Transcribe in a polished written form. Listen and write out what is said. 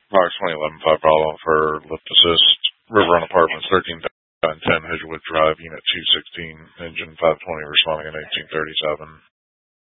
Box 2011 problem for lift assist. River Run Apartments, 1310 Hedgewood Drive, Unit 216, engine 520, responding in 1837.